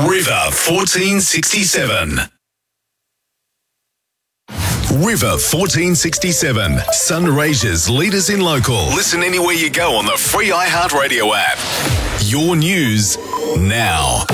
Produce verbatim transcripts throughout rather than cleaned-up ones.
River fourteen sixty-seven. River fourteen sixty-seven, Sunraysia's leaders in local. Listen anywhere you go on the free iHeartRadio app. Your news now.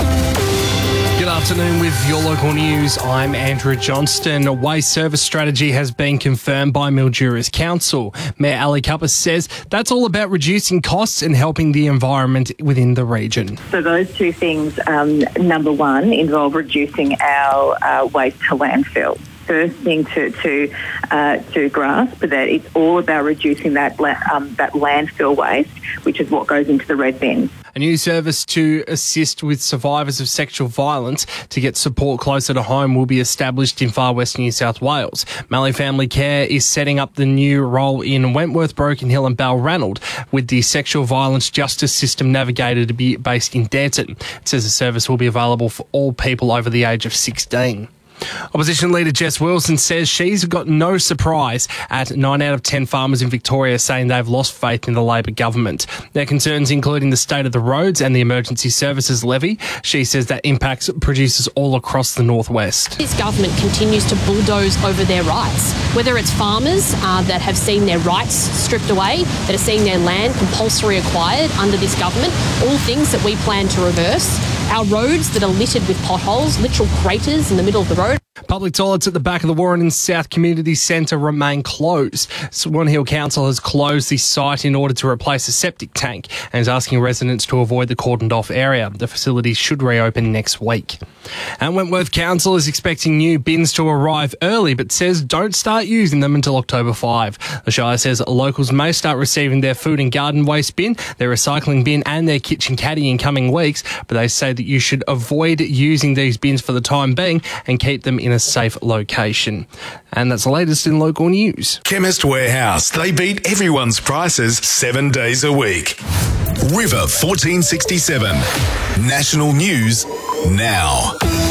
Good afternoon with your local news. I'm Andrew Johnston. A waste service strategy has been confirmed by Mildura's Council. Mayor Ali Cuppa says that's all about reducing costs and helping the environment within the region. So those two things, um, number one, involve reducing our uh, waste to landfill. First thing to to uh, to grasp that it's all about reducing that la- um, that landfill waste, which is what goes into the red bin. A new service to assist with survivors of sexual violence to get support closer to home will be established in Far West New South Wales. Mallee Family Care is setting up the new role in Wentworth, Broken Hill and Balranald, with the Sexual Violence Justice System Navigator to be based in Danton. It says the service will be available for all people over the age of sixteen. Opposition leader Jess Wilson says she's got no surprise at nine out of ten farmers in Victoria saying they've lost faith in the Labor government. Their concerns including the state of the roads and the emergency services levy. She says that impacts producers all across the northwest. This government continues to bulldoze over their rights, whether it's farmers uh, that have seen their rights stripped away, that are seeing their land compulsory acquired under this government, all things that we plan to reverse. Our roads that are littered with potholes, literal craters in the middle of the road. Public toilets at the back of the Warren South Community Centre remain closed. Swan Hill Council has closed the site in order to replace a septic tank and is asking residents to avoid the cordoned off area. The facility should reopen next week. And Wentworth Council is expecting new bins to arrive early but says don't start using them until October fifth. The Shire says locals may start receiving their food and garden waste bin, their recycling bin and their kitchen caddy in coming weeks, but they say that you should avoid using these bins for the time being and keep them in a safe location. And that's the latest in local news. Chemist Warehouse. They beat everyone's prices seven days a week. River fourteen sixty-seven. National news now.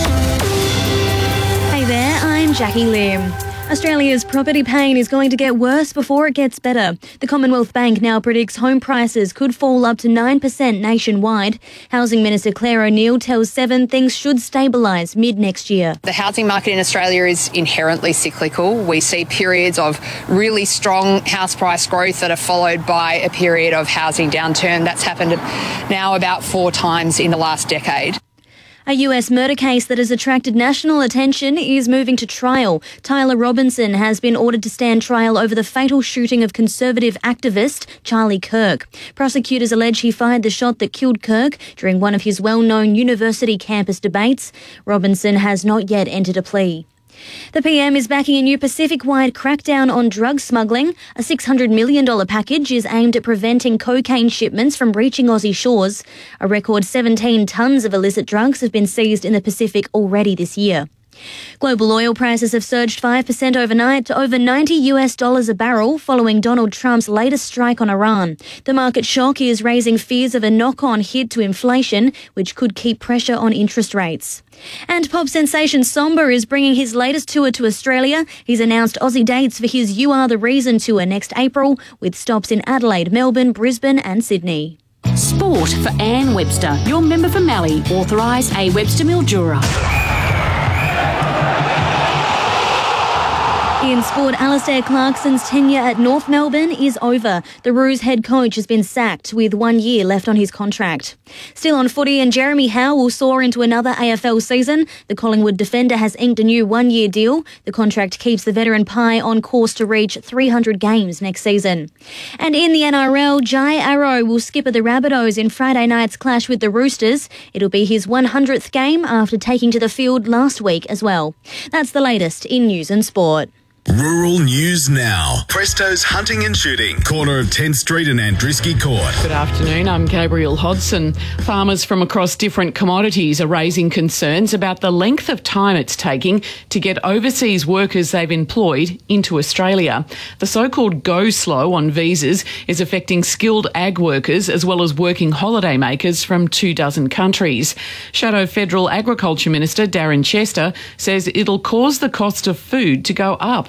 Hey there, I'm Jackie Lim. Australia's property pain is going to get worse before it gets better. The Commonwealth Bank now predicts home prices could fall up to nine percent nationwide. Housing Minister Claire O'Neill tells Seven things should stabilise mid-next year. The housing market in Australia is inherently cyclical. We see periods of really strong house price growth that are followed by a period of housing downturn. That's happened now about four times in the last decade. A U S murder case that has attracted national attention is moving to trial. Tyler Robinson has been ordered to stand trial over the fatal shooting of Conservative activist Charlie Kirk. Prosecutors allege he fired the shot that killed Kirk during one of his well-known university campus debates. Robinson has not yet entered a plea. The P M is backing a new Pacific-wide crackdown on drug smuggling. A six hundred million dollars package is aimed at preventing cocaine shipments from reaching Aussie shores. A record seventeen tonnes of illicit drugs have been seized in the Pacific already this year. Global oil prices have surged five percent overnight to over ninety US dollars a barrel following Donald Trump's latest strike on Iran. The market shock is raising fears of a knock-on hit to inflation, which could keep pressure on interest rates. And pop sensation Somber is bringing his latest tour to Australia. He's announced Aussie dates for his You Are The Reason tour next April, with stops in Adelaide, Melbourne, Brisbane and Sydney. Sport for Anne Webster, your member for Mallee, authorised A Webster Mildura. In sport, Alistair Clarkson's tenure at North Melbourne is over. The Roos head coach has been sacked with one year left on his contract. Still on footy, and Jeremy Howe will soar into another A F L season. The Collingwood defender has inked a new one-year deal. The contract keeps the veteran Pie on course to reach three hundred games next season. And in the N R L, Jai Arrow will skipper the Rabbitohs in Friday night's clash with the Roosters. It'll be his one hundredth game after taking to the field last week as well. That's the latest in news and sport. Rural News Now. Presto's Hunting and Shooting, corner of tenth Street and Andrisky Court. Good afternoon, I'm Gabriel Hodson. Farmers from across different commodities are raising concerns about the length of time it's taking to get overseas workers they've employed into Australia. The so-called go slow on visas is affecting skilled ag workers as well as working holiday makers from two dozen countries. Shadow Federal Agriculture Minister Darren Chester says it'll cause the cost of food to go up.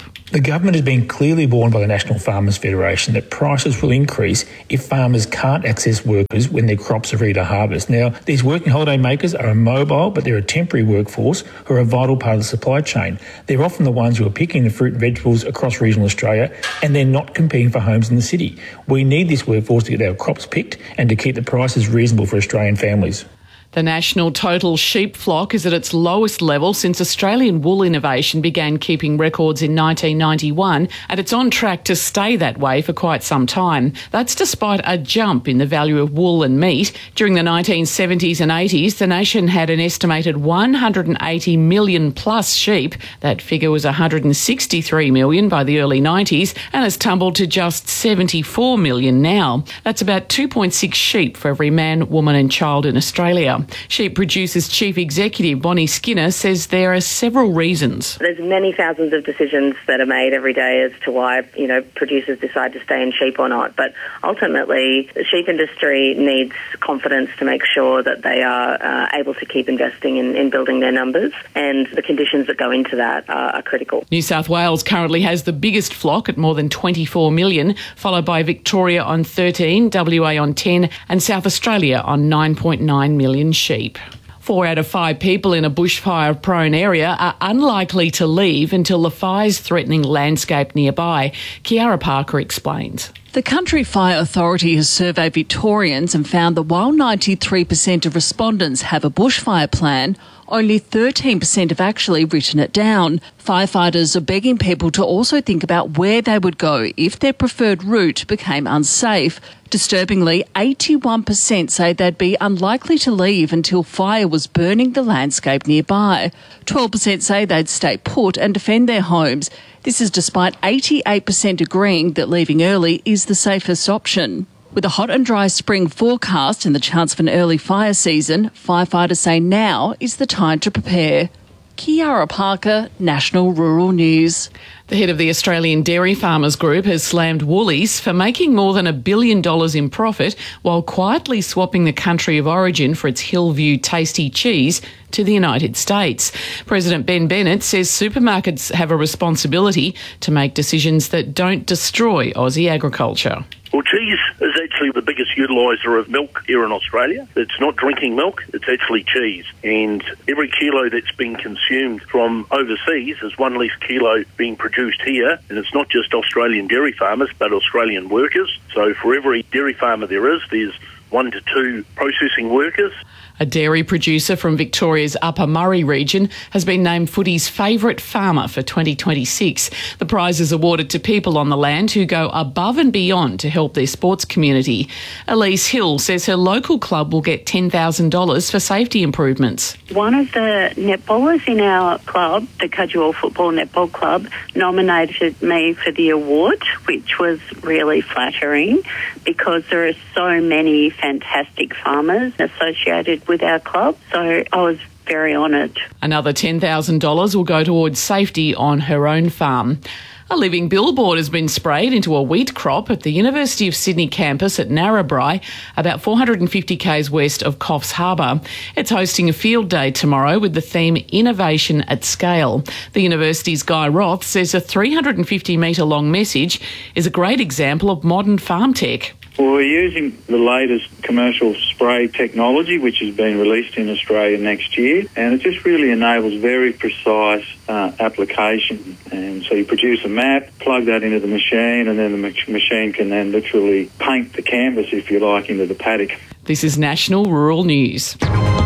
The government has been clearly warned by the National Farmers Federation that prices will increase if farmers can't access workers when their crops are ready to harvest. Now, these working holiday makers are immobile, but they're a temporary workforce who are a vital part of the supply chain. They're often the ones who are picking the fruit and vegetables across regional Australia, and they're not competing for homes in the city. We need this workforce to get our crops picked and to keep the prices reasonable for Australian families. The national total sheep flock is at its lowest level since Australian Wool Innovation began keeping records in nineteen ninety-one, and it's on track to stay that way for quite some time. That's despite a jump in the value of wool and meat. During the nineteen seventies and eighties, the nation had an estimated one hundred eighty million plus sheep. That figure was one hundred sixty-three million by the early nineties and has tumbled to just seventy-four million now. That's about two point six sheep for every man, woman and child in Australia. Sheep Producers Chief Executive Bonnie Skinner says there are several reasons. There's many thousands of decisions that are made every day as to why, you know, producers decide to stay in sheep or not. But ultimately, the sheep industry needs confidence to make sure that they are uh, able to keep investing in, in building their numbers, and the conditions that go into that are, are critical. New South Wales currently has the biggest flock at more than twenty-four million, followed by Victoria on thirteen, W A on ten and South Australia on nine point nine million sheep. Four out of five people in a bushfire-prone area are unlikely to leave until the fire's threatening landscape nearby. Kiara Parker explains. The Country Fire Authority has surveyed Victorians and found that while ninety-three percent of respondents have a bushfire plan, only thirteen percent have actually written it down. Firefighters are begging people to also think about where they would go if their preferred route became unsafe. Disturbingly, eighty-one percent say they'd be unlikely to leave until fire was burning the landscape nearby. twelve percent say they'd stay put and defend their homes. This is despite eighty-eight percent agreeing that leaving early is the safest option. With a hot and dry spring forecast and the chance of an early fire season, firefighters say now is the time to prepare. Kiara Parker, National Rural News. The head of the Australian Dairy Farmers Group has slammed Woolies for making more than a billion dollars in profit while quietly swapping the country of origin for its Hillview tasty cheese to the United States. President Ben Bennett says supermarkets have a responsibility to make decisions that don't destroy Aussie agriculture. Well, cheese is actually the biggest utiliser of milk here in Australia. It's not drinking milk, it's actually cheese. And every kilo that's been consumed from overseas is one less kilo being produced here. And it's not just Australian dairy farmers, but Australian workers. So for every dairy farmer there is, there's one to two processing workers. A dairy producer from Victoria's Upper Murray region has been named Footy's favourite farmer for twenty twenty-six. The prize is awarded to people on the land who go above and beyond to help their sports community. Elise Hill says her local club will get ten thousand dollars for safety improvements. One of the netballers in our club, the Cudgewell Football Netball Club, nominated me for the award, which was really flattering because there are so many fantastic farmers associated with our club, so I was very honoured. Another ten thousand dollars will go towards safety on her own farm. A living billboard has been sprayed into a wheat crop at the University of Sydney campus at Narrabri, about four hundred fifty kays west of Coffs Harbour. It's hosting a field day tomorrow with the theme Innovation at Scale. The university's Guy Roth says a three hundred fifty metre long message is a great example of modern farm tech. Well, we're using the latest commercial spray technology, which has been released in Australia next year, and it just really enables very precise uh, application. And so you produce a map, plug that into the machine, and then the mach- machine can then literally paint the canvas, if you like, into the paddock. This is National Rural News.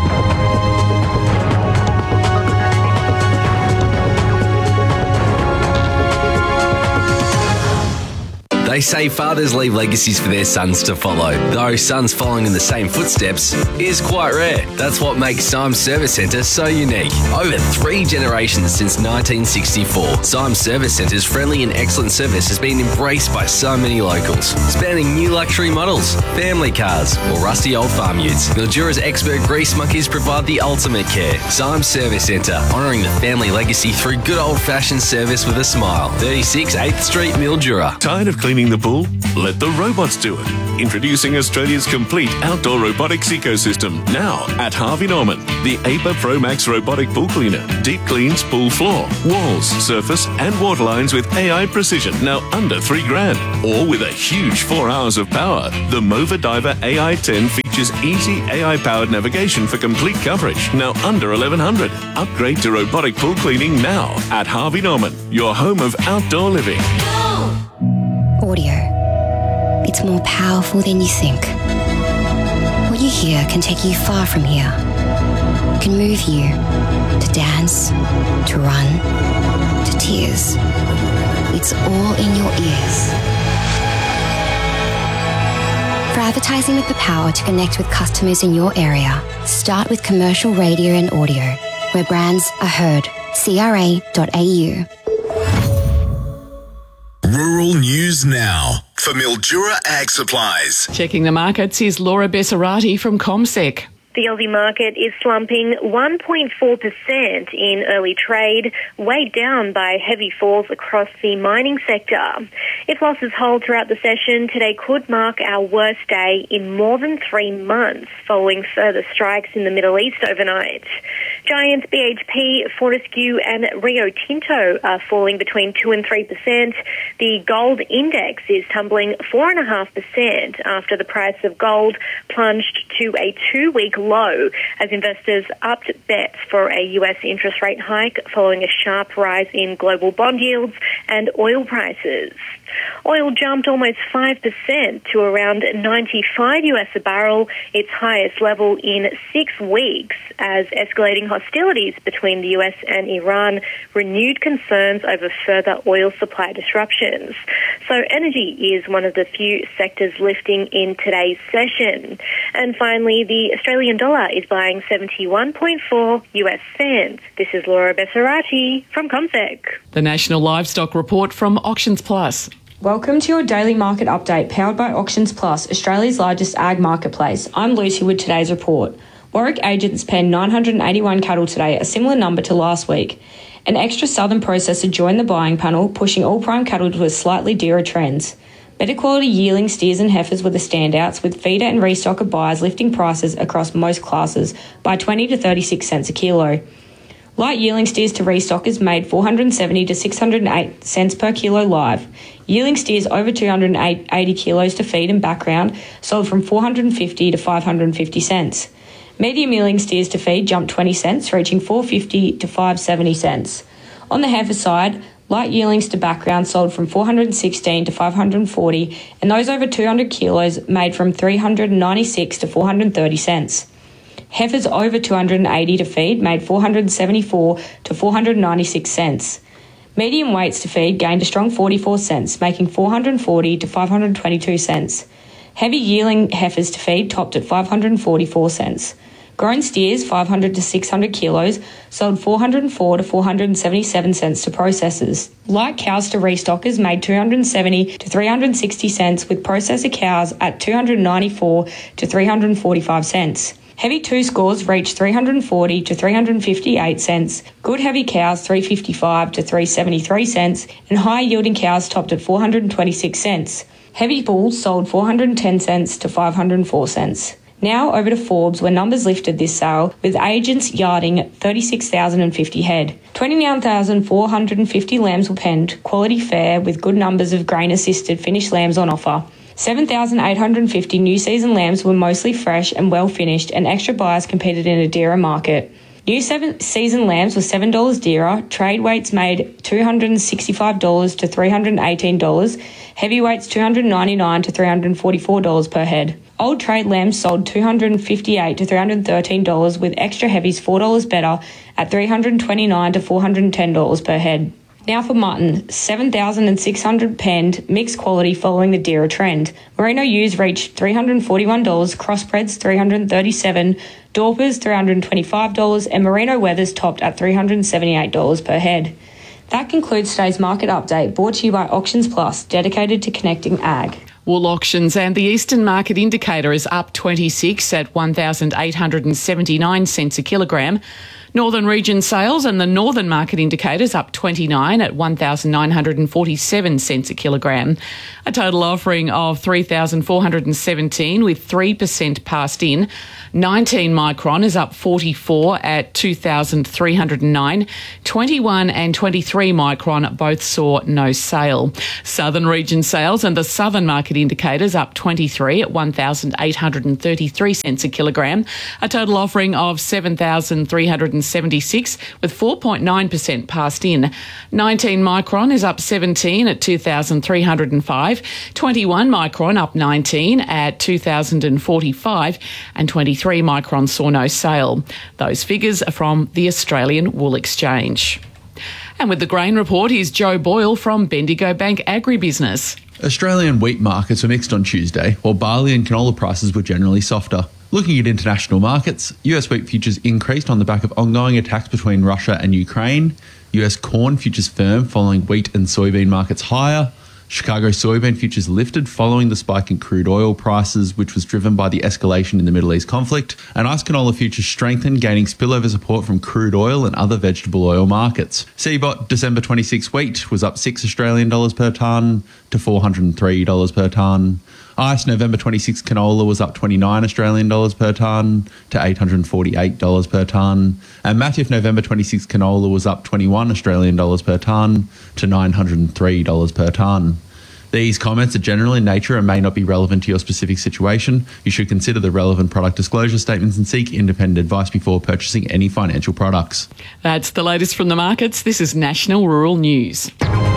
They say fathers leave legacies for their sons to follow, though sons following in the same footsteps is quite rare. That's what makes Symes Service Centre so unique. Over three generations since nineteen sixty-four, Symes Service Centre's friendly and excellent service has been embraced by so many locals, spanning new luxury models, family cars, or rusty old farm utes. Mildura's expert grease monkeys provide the ultimate care. Symes Service Centre, honouring the family legacy through good old-fashioned service with a smile. thirty-six eighth Street, Mildura. Tired of cleaning cleaning the pool? Let the robots do it. Introducing Australia's complete outdoor robotics ecosystem now at Harvey Norman. The A P A Pro Max robotic pool cleaner. Deep cleans pool floor, walls, surface and water lines with A I precision, now under three grand. Or with a huge four hours of power. The Mova Diver A I ten features easy A I-powered navigation for complete coverage, now under eleven hundred. Upgrade to robotic pool cleaning now at Harvey Norman, your home of outdoor living. Audio. It's more powerful than you think. What you hear can take you far from here. It can move you to dance, to run, to tears. It's all in your ears. For advertising with the power to connect with customers in your area, start with commercial radio and audio, where brands are heard. C R A dot A U. Rural News Now for Mildura Ag Supplies. Checking the markets is Laura Bessarati from CommSec. The Aussie market is slumping one point four percent in early trade, weighed down by heavy falls across the mining sector. If losses hold throughout the session, today could mark our worst day in more than three months, following further strikes in the Middle East overnight. Giants B H P, Fortescue and Rio Tinto are falling between two and three percent. The gold index is tumbling four point five percent after the price of gold plunged to a two-week low as investors upped bets for a U S interest rate hike following a sharp rise in global bond yields and oil prices. Oil jumped almost five percent to around ninety-five US a barrel, its highest level in six weeks, as escalating hostilities between the U S and Iran renewed concerns over further oil supply disruptions. So energy is one of the few sectors lifting in today's session. And finally, the Australian dollar is buying seventy-one point four US cents. This is Laura Bessarati from CommSec. The National Livestock Report from Auctions Plus. Welcome to your daily market update powered by Auctions Plus, Australia's largest ag marketplace. I'm Lucy with today's report. Warwick agents penned nine hundred eighty-one cattle today, a similar number to last week. An extra southern processor joined the buying panel, pushing all prime cattle to a slightly dearer trends. Better quality yearling steers and heifers were the standouts, with feeder and restocker buyers lifting prices across most classes by twenty to thirty-six cents a kilo. Light yearling steers to restockers made four hundred seventy to six hundred eight cents per kilo live. Yearling steers over two hundred eighty kilos to feed and background sold from four hundred fifty to five hundred fifty cents. Medium yearling steers to feed jumped twenty cents, reaching four hundred fifty to five hundred seventy cents. On the heifer side, light yearlings to background sold from four hundred sixteen to five hundred forty, and those over two hundred kilos made from three hundred ninety-six to four hundred thirty cents. Heifers over two hundred eighty to feed made four hundred seventy-four to four hundred ninety-six cents. Medium weights to feed gained a strong forty-four cents, making four hundred forty to five hundred twenty-two cents. Heavy yearling heifers to feed topped at five hundred forty-four cents. Grown steers, five hundred to six hundred kilos, sold four hundred four to four hundred seventy-seven cents to processors. Light cows to restockers made two hundred seventy to three hundred sixty cents, with processor cows at two hundred ninety-four to three hundred forty-five cents. Heavy two scores reached three hundred forty to three hundred fifty-eight cents. Good heavy cows three hundred fifty-five to three hundred seventy-three cents, and high yielding cows topped at four hundred twenty-six cents. Heavy bulls sold four hundred ten cents to five hundred four cents. Now over to Forbes, where numbers lifted this sale, with agents yarding thirty-six thousand fifty head. twenty-nine thousand four hundred fifty lambs were penned, quality fair, with good numbers of grain-assisted finished lambs on offer. seven thousand eight hundred fifty new season lambs were mostly fresh and well finished, and extra buyers competed in a dearer market. New seven season lambs were seven dollars dearer, trade weights made two hundred sixty-five dollars to three hundred eighteen dollars, heavyweights two hundred ninety-nine dollars to three hundred forty-four dollars per head. Old trade lambs sold two hundred fifty-eight dollars to three hundred thirteen dollars, with extra heavies four dollars better at three hundred twenty-nine dollars to four hundred ten dollars per head. Now for mutton, seven thousand six hundred penned, mixed quality following the dearer trend. Merino ewes reached three hundred forty-one dollars, crossbreds three hundred thirty-seven dollars, Dorpers three hundred twenty-five dollars, and Merino weathers topped at three hundred seventy-eight dollars per head. That concludes today's market update, brought to you by Auctions Plus, dedicated to connecting ag. Wool auctions, and the Eastern Market Indicator is up twenty-six at one thousand eight hundred seventy-nine cents a kilogram. Northern region sales and the Northern market indicators up twenty-nine at one thousand nine hundred forty-seven cents a kilogram. A total offering of three thousand four hundred seventeen with three percent passed in. nineteen micron is up forty-four at two thousand three hundred nine. twenty-one and twenty-three micron both saw no sale. Southern region sales and the Southern market indicators up twenty-three at one thousand eight hundred thirty-three cents a kilogram. A total offering of seven thousand three hundred seventy-six with four point nine percent passed in. nineteen micron is up seventeen at two thousand three hundred five. twenty-one micron up nineteen at two thousand forty-five, and twenty-three micron saw no sale. Those figures are from the Australian Wool Exchange. And with the grain report, here's Joe Boyle from Bendigo Bank Agribusiness. Australian wheat markets were mixed on Tuesday, while barley and canola prices were generally softer. Looking at international markets, U S wheat futures increased on the back of ongoing attacks between Russia and Ukraine. U S corn futures firm following wheat and soybean markets higher. Chicago soybean futures lifted following the spike in crude oil prices, which was driven by the escalation in the Middle East conflict. And ice canola futures strengthened, gaining spillover support from crude oil and other vegetable oil markets. C B O T December twenty-six wheat was up six Australian dollars per tonne to four hundred three dollars per tonne. I C E November twenty-six canola was up twenty-nine Australian dollars per tonne to eight hundred forty-eight dollars per tonne. And Matif November twenty-six canola was up twenty-one Australian dollars per tonne to nine hundred three dollars per tonne. These comments are general in nature and may not be relevant to your specific situation. You should consider the relevant product disclosure statements and seek independent advice before purchasing any financial products. That's the latest from the markets. This is National Rural News.